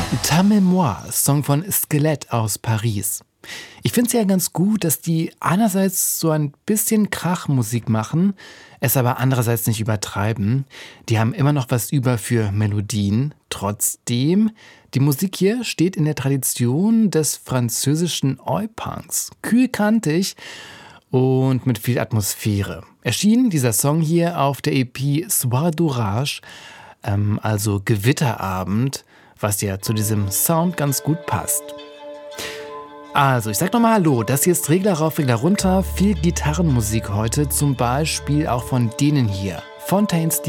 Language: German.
Ta Mémoire, Song von Skelett aus Paris. Ich finde es ja ganz gut, dass die einerseits so ein bisschen Krachmusik machen, es aber andererseits nicht übertreiben. Die haben immer noch was über für Melodien. Trotzdem, die Musik hier steht in der Tradition des französischen Oi-Punks. Kühl kantig und mit viel Atmosphäre. Erschien dieser Song hier auf der EP Soir d'Orage, also Gewitterabend, was ja zu diesem Sound ganz gut passt. Also, ich sag nochmal Hallo, das hier ist Regler rauf, Regler runter, viel Gitarrenmusik heute, zum Beispiel auch von denen hier, Fontaines